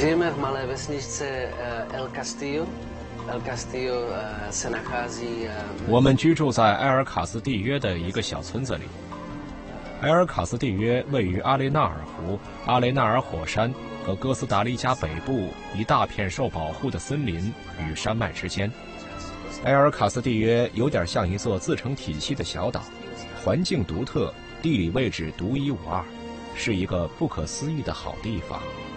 Žijeme v malé vesničce El Castillo。El Castillo se nachází。 我们居住在埃尔卡斯蒂约的一个小村子里。埃尔卡斯蒂约位于阿雷纳尔湖、阿雷纳尔火山和哥斯达黎加北部一大片受保护的森林与山脉之间。埃尔卡斯蒂约有点像一座自成体系的小岛，环境独特，地理位置独一无二，是一个不可思议的好地方。